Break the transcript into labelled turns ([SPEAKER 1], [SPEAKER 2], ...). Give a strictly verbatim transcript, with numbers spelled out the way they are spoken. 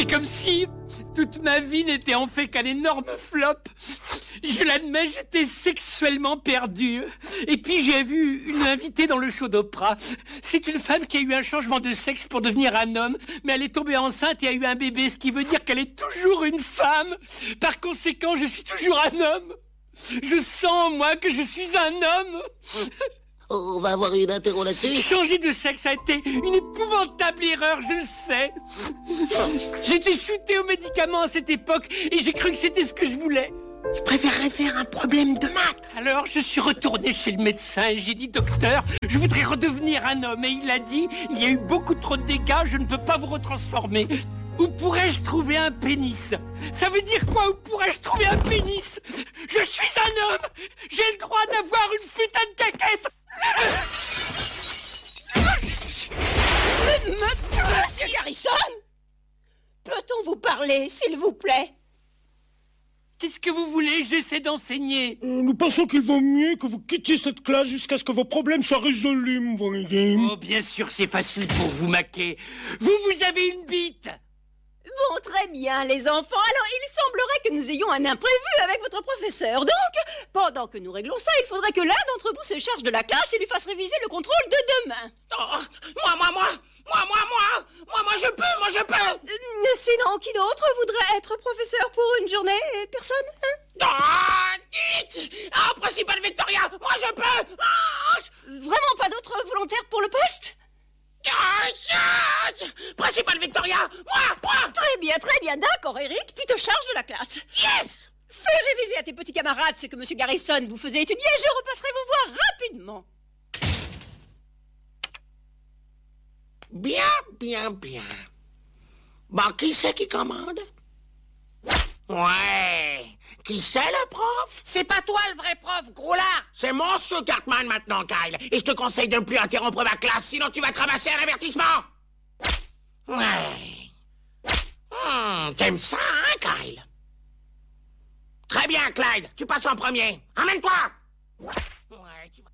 [SPEAKER 1] C'est comme si toute ma vie n'était en fait qu'un énorme flop. Je l'admets, j'étais sexuellement perdu. Et puis j'ai vu une invitée dans le show d'Oprah. C'est une femme qui a eu un changement de sexe pour devenir un homme, mais elle est tombée enceinte et a eu un bébé, ce qui veut dire qu'elle est toujours une femme. Par conséquent, je suis toujours un homme. Je sens, moi, que je suis un homme.
[SPEAKER 2] On va avoir une interro là-dessus.
[SPEAKER 1] Changer de sexe a été une épouvantable erreur, je le sais. J'ai été shooté aux médicaments à cette époque et j'ai cru que c'était ce que je voulais.
[SPEAKER 2] Je préférerais faire un problème de maths.
[SPEAKER 1] Alors je suis retourné chez le médecin et j'ai dit: docteur, je voudrais redevenir un homme. Et il a dit: il y a eu beaucoup trop de dégâts, je ne peux pas vous retransformer. Où pourrais-je trouver un pénis? Ça veut dire quoi, où pourrais-je trouver un pénis? Je suis un homme. J'ai le droit d'avoir une putain de caquette.
[SPEAKER 3] Monsieur Garrison, peut-on vous parler, s'il vous plaît?
[SPEAKER 1] Qu'est-ce que vous voulez? J'essaie d'enseigner.
[SPEAKER 4] Euh, nous pensons qu'il vaut mieux que vous quittiez cette classe jusqu'à ce que vos problèmes soient résolus, vous voyez.
[SPEAKER 1] Oh, bien sûr, c'est facile pour vous, Maquet. Vous, vous avez une bite.
[SPEAKER 3] Bon, très bien, les enfants. Alors, il semblerait que nous ayons un imprévu avec votre professeur. Donc, pendant que nous réglons ça, il faudrait que l'un d'entre vous se charge de la classe et lui fasse réviser le contrôle de demain.
[SPEAKER 2] Oh, moi, moi, moi, moi, moi, moi, moi, moi, je peux, moi, je peux.
[SPEAKER 3] Euh, sinon, qui d'autre voudrait être professeur pour une journée? Personne, hein?
[SPEAKER 2] Ah, dites. Ah, principal Victoria, moi, je peux. Ah,
[SPEAKER 3] Vraiment pas d'autres volontaires pour le poste?
[SPEAKER 2] ah, yes. Principal Victoria, moi, moi.
[SPEAKER 3] Très bien, très bien. D'accord, Eric, tu te charges de la classe.
[SPEAKER 2] Yes.
[SPEAKER 3] Fais réviser à tes petits camarades ce que Monsieur Garrison vous faisait étudier et je repasserai vous voir rapidement.
[SPEAKER 2] Bien, bien, bien. Bon, qui c'est qui commande? Ouais. Qui c'est le prof?
[SPEAKER 5] C'est pas toi le vrai prof, gros lard.
[SPEAKER 2] C'est Monsieur Cartman maintenant, Kyle. Et je te conseille de ne plus interrompre ma classe, sinon tu vas te ramasser un avertissement. Ouais. Hmm, t'aimes ça, hein, Kyle? Très bien, Clyde. Tu passes en premier. Emmène-toi. Ouais, tu vas...